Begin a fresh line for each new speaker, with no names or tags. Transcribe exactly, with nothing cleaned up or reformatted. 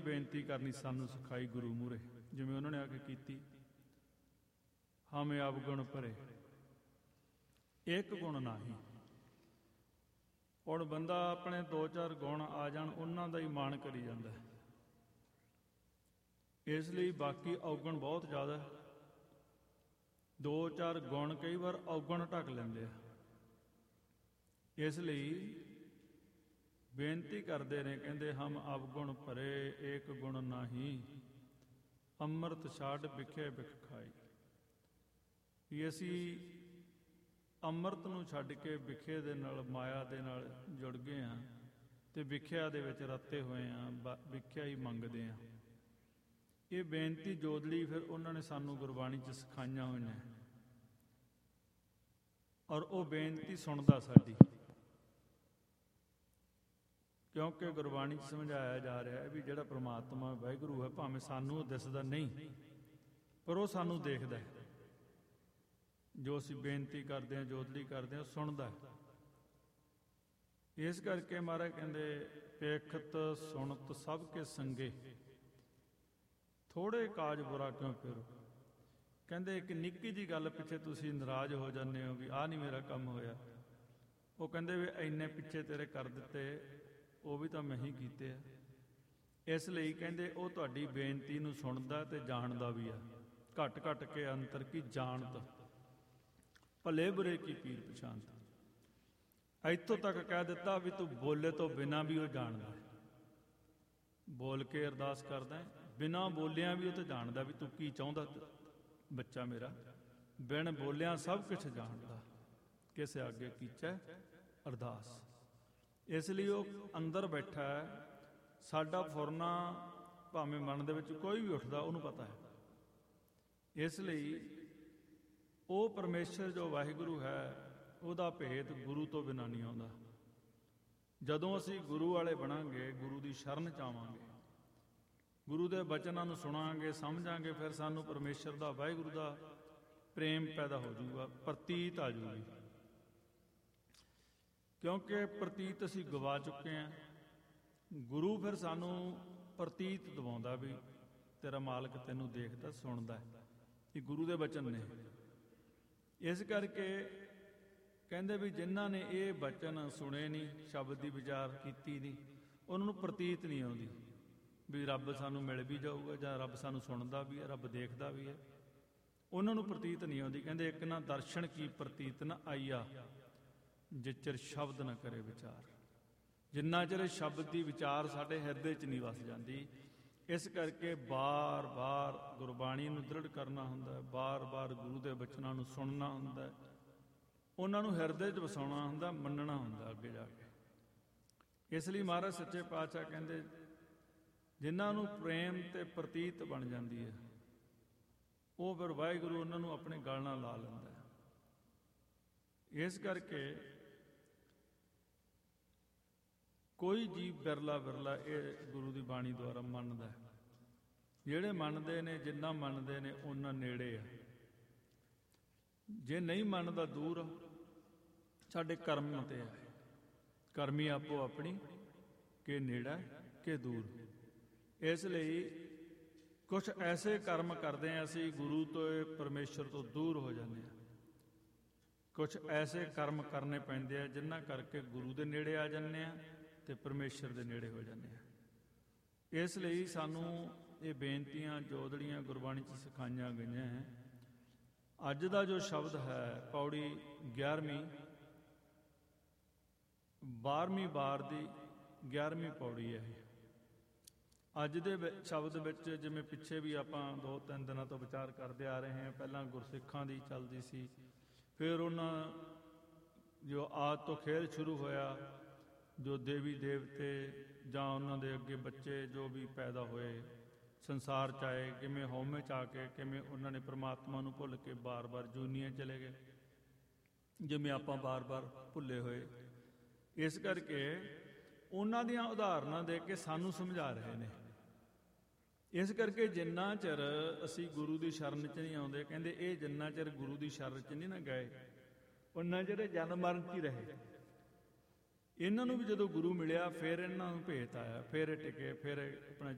ਬੇਨਤੀ ਕਰਨੀ ਸਾਨੂੰ ਸਿਖਾਈ ਗੁਰੂ ਮੂਹਰੇ, ਜਿਵੇਂ ਉਹਨਾਂ ਨੇ ਆ ਕੇ ਕੀਤੀ। ਹਮ ਅਵਗੁਣ ਭਰੇ ਇੱਕ ਗੁਣ ਨਾਹੀ। ਹੁਣ ਬੰਦਾ ਆਪਣੇ ਦੋ ਚਾਰ ਗੁਣ ਆ ਜਾਣ ਉਹਨਾਂ ਦਾ ਹੀ ਮਾਣ ਕਰੀ ਜਾਂਦਾ, ਇਸ ਲਈ ਬਾਕੀ ਔਗਣ ਬਹੁਤ ਜ਼ਿਆਦਾ। ਦੋ ਚਾਰ ਗੁਣ ਕਈ ਵਾਰ ਔਗਣ ਢੱਕ ਲੈਂਦੇ ਆ, ਇਸ ਲਈ ਬੇਨਤੀ ਕਰਦੇ ਨੇ, ਕਹਿੰਦੇ ਹਮ ਅਵਗੁਣ ਭਰੇ ਏਕ ਗੁਣ ਨਾਹੀ, ਅੰਮ੍ਰਿਤ ਛਾੜ ਵਿਖੇ ਵਿਖ ਖਾਈ। ਵੀ ਅਸੀਂ ਅੰਮ੍ਰਿਤ ਨੂੰ ਛੱਡ ਕੇ ਵਿਖੇ ਦੇ ਨਾਲ, ਮਾਇਆ ਦੇ ਨਾਲ ਜੁੜ ਗਏ ਹਾਂ ਅਤੇ ਵਿਖਿਆ ਦੇ ਵਿੱਚ ਰੱਤੇ ਹੋਏ ਹਾਂ, ਵਿਖਿਆ ਹੀ ਮੰਗਦੇ ਹਾਂ। ਇਹ ਬੇਨਤੀ ਜੋਦਲੀ ਫਿਰ ਉਹਨਾਂ ਨੇ ਸਾਨੂੰ ਗੁਰਬਾਣੀ 'ਚ ਸਿਖਾਈਆਂ ਹੋਈਆਂ, ਔਰ ਉਹ ਬੇਨਤੀ ਸੁਣਦਾ ਸਾਡੀ, ਕਿਉਂਕਿ ਗੁਰਬਾਣੀ 'ਚ ਸਮਝਾਇਆ ਜਾ ਰਿਹਾ ਹੈ ਵੀ ਜਿਹੜਾ ਪ੍ਰਮਾਤਮਾ ਵਾਹਿਗੁਰੂ ਹੈ, ਭਾਵੇਂ ਸਾਨੂੰ ਉਹ ਦਿਸਦਾ ਨਹੀਂ, ਪਰ ਉਹ ਸਾਨੂੰ ਦੇਖਦਾ ਹੈ। ਜੋ ਅਸੀਂ ਬੇਨਤੀ ਕਰਦੇ ਹਾਂ, ਜੋਦਲੀ ਕਰਦੇ ਹਾਂ, ਉਹ ਸੁਣਦਾ। ਇਸ ਕਰਕੇ ਮਹਾਰਾਜ ਕਹਿੰਦੇ ਪੇਖਤ ਸੁਣਤ ਸਭ ਕੇ ਸੰਗੇ, ਥੋੜ੍ਹੇ ਕਾਜ ਬੁਰਾ ਕਿਉਂ ਫਿਰੋ। ਕਹਿੰਦੇ ਇੱਕ ਨਿੱਕੀ ਜਿਹੀ ਗੱਲ ਪਿੱਛੇ ਤੁਸੀਂ ਨਾਰਾਜ਼ ਹੋ ਜਾਂਦੇ ਹੋ ਵੀ ਆਹ ਨਹੀਂ ਮੇਰਾ ਕੰਮ ਹੋਇਆ। ਉਹ ਕਹਿੰਦੇ ਵੀ ਇੰਨੇ ਪਿੱਛੇ ਤੇਰੇ ਕਰ ਦਿੱਤੇ, ਉਹ ਵੀ ਤਾਂ ਮੈਂ ਹੀ ਕੀਤੇ ਆ। ਇਸ ਲਈ ਕਹਿੰਦੇ ਉਹ ਤੁਹਾਡੀ ਬੇਨਤੀ ਨੂੰ ਸੁਣਦਾ ਅਤੇ ਜਾਣਦਾ ਵੀ ਆ। ਘੱਟ ਘੱਟ ਕੇ ਅੰਤਰ ਕੀ ਜਾਣਤ, ਭਲੇ ਬੁਰੇ ਕੀ ਪੀਰ ਪਛਾਣਤ। ਇੱਥੋਂ ਤੱਕ ਕਹਿ ਦਿੱਤਾ ਵੀ ਤੂੰ ਬੋਲੇ ਤੋਂ ਬਿਨਾਂ ਵੀ ਉਹ ਜਾਣਦਾ। ਬੋਲ ਕੇ ਅਰਦਾਸ ਕਰਦਾ, ਬਿਨਾਂ ਬੋਲਿਆਂ ਵੀ ਉਹ ਤਾਂ ਜਾਣਦਾ ਵੀ ਤੂੰ ਕੀ ਚਾਹੁੰਦਾ ਬੱਚਾ ਮੇਰਾ। ਬਿਨ ਬੋਲਿਆਂ ਸਭ ਕੁਛ ਜਾਣਦਾ, ਕਿਸੇ ਅੱਗੇ ਕੀਚੈ ਅਰਦਾਸ। ਇਸ ਲਈ ਉਹ ਅੰਦਰ ਬੈਠਾ ਹੈ। ਸਾਡਾ ਫੁਰਨਾ ਭਾਵੇਂ ਮਨ ਦੇ ਵਿੱਚ ਕੋਈ ਵੀ ਉੱਠਦਾ, ਉਹਨੂੰ ਪਤਾ ਹੈ। ਇਸ ਲਈ ਉਹ ਪਰਮੇਸ਼ਰ ਜੋ ਵਾਹਿਗੁਰੂ ਹੈ, ਉਹਦਾ ਭੇਤ ਗੁਰੂ ਤੋਂ ਬਿਨਾਂ ਨਹੀਂ ਆਉਂਦਾ। ਜਦੋਂ ਅਸੀਂ ਗੁਰੂ ਵਾਲੇ ਬਣਾਂਗੇ, ਗੁਰੂ ਦੀ ਸ਼ਰਨ 'ਚ ਆਵਾਂਗੇ, ਗੁਰੂ ਦੇ ਬਚਨਾਂ ਨੂੰ ਸੁਣਾਂਗੇ, ਸਮਝਾਂਗੇ, ਫਿਰ ਸਾਨੂੰ ਪਰਮੇਸ਼ਰ ਦਾ, ਵਾਹਿਗੁਰੂ ਦਾ ਪ੍ਰੇਮ ਪੈਦਾ ਹੋ ਜਾਊਗਾ, ਪ੍ਰਤੀਤ ਆ ਜਾਊਗੀ। ਕਿਉਂਕਿ ਪ੍ਰਤੀਤ ਅਸੀਂ ਗਵਾ ਚੁੱਕੇ ਹਾਂ। ਗੁਰੂ ਫਿਰ ਸਾਨੂੰ ਪ੍ਰਤੀਤ ਦਿਵਾਉਂਦਾ ਵੀ ਤੇਰਾ ਮਾਲਕ ਤੈਨੂੰ ਦੇਖਦਾ, ਸੁਣਦਾ। ਇਹ ਗੁਰੂ ਦੇ ਬਚਨ ਨੇ। ਇਸ ਕਰਕੇ ਕਹਿੰਦੇ ਵੀ ਜਿਨ੍ਹਾਂ ਨੇ ਇਹ ਬਚਨ ਸੁਣੇ ਨਹੀਂ, ਸ਼ਬਦ ਦੀ ਵਿਚਾਰ ਕੀਤੀ ਨਹੀਂ, ਉਹਨਾਂ ਨੂੰ ਪ੍ਰਤੀਤ ਨਹੀਂ ਆਉਂਦੀ ਵੀ ਰੱਬ ਸਾਨੂੰ ਮਿਲ ਵੀ ਜਾਊਗਾ, ਜਾਂ ਰੱਬ ਸਾਨੂੰ ਸੁਣਦਾ ਵੀ ਹੈ, ਰੱਬ ਦੇਖਦਾ ਵੀ ਹੈ। ਉਹਨਾਂ ਨੂੰ ਪ੍ਰਤੀਤ ਨਹੀਂ ਆਉਂਦੀ। ਕਹਿੰਦੇ ਇੱਕ ਨਾ ਦਰਸ਼ਨ ਕੀ ਪ੍ਰਤੀਤ ਨਾ ਆਈਆ, ਜਿਚਰ ਸ਼ਬਦ ਨਾ ਕਰੇ ਵਿਚਾਰ। ਜਿੰਨਾ ਚਿਰ ਸ਼ਬਦ ਦੀ ਵਿਚਾਰ ਸਾਡੇ ਹਿਰਦੇ 'ਚ ਨਹੀਂ ਵਸ ਜਾਂਦੀ। ਇਸ ਕਰਕੇ ਬਾਰ ਬਾਰ ਗੁਰਬਾਣੀ ਨੂੰ ਦ੍ਰਿੜ ਕਰਨਾ ਹੁੰਦਾ, ਬਾਰ ਬਾਰ ਗੁਰੂ ਦੇ ਬਚਨਾਂ ਨੂੰ ਸੁਣਨਾ ਹੁੰਦਾ, ਉਹਨਾਂ ਨੂੰ ਹਿਰਦੇ 'ਚ ਵਸਾਉਣਾ ਹੁੰਦਾ, ਮੰਨਣਾ ਹੁੰਦਾ ਅੱਗੇ ਜਾ ਕੇ। ਇਸ ਲਈ ਮਹਾਰਾਜ ਸੱਚੇ ਪਾਤਸ਼ਾਹ ਕਹਿੰਦੇ ਜਿਨ੍ਹਾਂ ਨੂੰ ਪ੍ਰੇਮ ਤੇ ਪ੍ਰਤੀਤ ਬਣ ਜਾਂਦੀ ਹੈ, ਉਹ ਫਿਰ ਵਾਹਿਗੁਰੂ ਉਹਨਾਂ ਨੂੰ ਆਪਣੇ ਗਲ ਨਾਲ ਲਾ ਲੈਂਦਾ ਹੈ। ਇਸ ਕਰਕੇ ਕੋਈ ਜੀਵ ਬਿਰਲਾ ਬਿਰਲਾ ਇਹ ਗੁਰੂ ਦੀ ਬਾਣੀ ਦੁਆਰਾ ਮੰਨਦਾ। ਜਿਹੜੇ ਮੰਨਦੇ ਨੇ, ਜਿੰਨਾ ਮੰਨਦੇ ਨੇ ਉਹਨਾਂ ਨੇੜੇ ਆ। ਜੇ ਨਹੀਂ ਮੰਨਦਾ ਦੂਰ। ਸਾਡੇ ਕਰਮ ਤੇ ਹੈ, ਕਰਮੀ ਆਪੋ ਆਪਣੀ ਕਿ ਨੇੜਾ ਕਿ ਦੂਰ। ਇਸ ਲਈ ਕੁਛ ਐਸੇ ਕਰਮ ਕਰਦੇ ਹਾਂ ਅਸੀਂ, ਗੁਰੂ ਤੋਂ, ਪਰਮੇਸ਼ਰ ਤੋਂ ਦੂਰ ਹੋ ਜਾਂਦੇ ਹਾਂ। ਕੁਛ ਐਸੇ ਕਰਮ ਕਰਨੇ ਪੈਂਦੇ ਆ ਜਿਨ੍ਹਾਂ ਕਰਕੇ ਗੁਰੂ ਦੇ ਨੇੜੇ ਆ ਜਾਂਦੇ ਹਾਂ ਅਤੇ ਪਰਮੇਸ਼ਰ ਦੇ ਨੇੜੇ ਹੋ ਜਾਂਦੇ ਹਾਂ। ਇਸ ਲਈ ਸਾਨੂੰ ਇਹ ਬੇਨਤੀਆਂ ਜੋਦੜੀਆਂ ਗੁਰਬਾਣੀ 'ਚ ਸਿਖਾਈਆਂ ਗਈਆਂ ਹੈ। ਅੱਜ ਦਾ ਜੋ ਸ਼ਬਦ ਹੈ, ਪੌੜੀ ਗਿਆਰਵੀਂ ਬਾਰ੍ਹਵੀਂ ਵਾਰ ਦੀ ਗਿਆਰ੍ਹਵੀਂ ਪੌੜੀ ਹੈ। ਅੱਜ ਦੇ ਸ਼ਬਦ ਵਿੱਚ, ਜਿਵੇਂ ਪਿੱਛੇ ਵੀ ਆਪਾਂ ਦੋ ਤਿੰਨ ਦਿਨਾਂ ਤੋਂ ਵਿਚਾਰ ਕਰਦੇ ਆ ਰਹੇ ਹਾਂ, ਪਹਿਲਾਂ ਗੁਰਸਿੱਖਾਂ ਦੀ ਚੱਲਦੀ ਸੀ, ਫਿਰ ਉਹਨਾਂ ਜੋ ਆਦਿ ਤੋਂ ਖੇਲ ਸ਼ੁਰੂ ਹੋਇਆ, ਜੋ ਦੇਵੀ ਦੇਵਤੇ ਜਾਂ ਉਹਨਾਂ ਦੇ ਅੱਗੇ ਬੱਚੇ ਜੋ ਵੀ ਪੈਦਾ ਹੋਏ, ਸੰਸਾਰ 'ਚ ਆਏ, ਕਿਵੇਂ ਹਉਮੈ 'ਚ ਆ ਕੇ, ਕਿਵੇਂ ਉਹਨਾਂ ਨੇ ਪਰਮਾਤਮਾ ਨੂੰ ਭੁੱਲ ਕੇ ਬਾਰ ਬਾਰ ਜੂਨੀਆਂ ਚਲੇ ਗਏ, ਜਿਵੇਂ ਆਪਾਂ ਬਾਰ ਬਾਰ ਭੁੱਲੇ ਹੋਏ। ਇਸ ਕਰਕੇ ਉਹਨਾਂ ਦੀਆਂ ਉਦਾਹਰਨਾਂ ਦੇ ਕੇ ਸਾਨੂੰ ਸਮਝਾ ਰਹੇ ਨੇ। ਇਸ ਕਰਕੇ ਜਿੰਨਾ ਚਿਰ ਅਸੀਂ ਗੁਰੂ ਦੀ ਸ਼ਰਨ 'ਚ ਨਹੀਂ ਆਉਂਦੇ, ਕਹਿੰਦੇ ਇਹ ਜਿੰਨਾ ਚਿਰ ਗੁਰੂ ਦੀ ਸ਼ਰਨ 'ਚ ਨਹੀਂ ਨਾ ਗਏ, ਉਹਨਾਂ ਜਿਹੜੇ ਜਨਮ ਮਰਨ 'ਚ ਹੀ ਰਹੇ। ਇਹਨਾਂ ਨੂੰ ਵੀ ਜਦੋਂ ਗੁਰੂ ਮਿਲਿਆ, ਫਿਰ ਇਹਨਾਂ ਨੂੰ ਭੇਤ ਆਇਆ, ਫਿਰ ਇਹ ਟਿਕੇ, ਫਿਰ ਆਪਣਾ